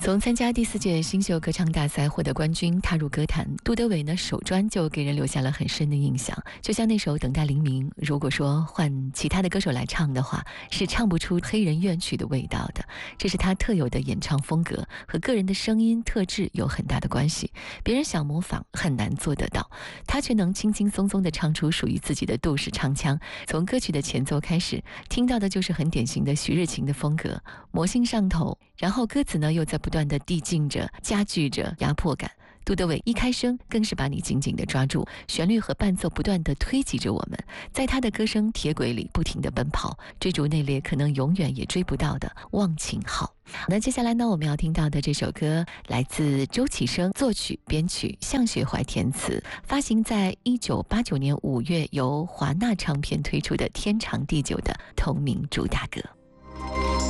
从参加第4届新秀歌唱大赛获得冠军，踏入歌坛，杜德伟呢首专就给人留下了很深的印象。就像那首《等待黎明》，如果说换其他的歌手来唱的话，是唱不出黑人怨曲的味道的。这是他特有的演唱风格，和个人的声音特质有很大的关系。别人想模仿很难做得到，他却能轻轻松松地唱出属于自己的杜氏唱腔。从歌曲的前奏开始，听到的就是很典型的徐日勤的风格，魔性上头。然后歌词呢又在不断地递进着，加剧着压迫感。杜德伟一开声更是把你紧紧地抓住，旋律和伴奏不断地推挤着我们，在他的歌声铁轨里不停地奔跑，追逐那列可能永远也追不到的忘情号。那接下来呢，我们要听到的这首歌来自周启生作曲编曲，向雪怀填词，发行在1989年5月由华纳唱片推出的天长地久的同名主打歌。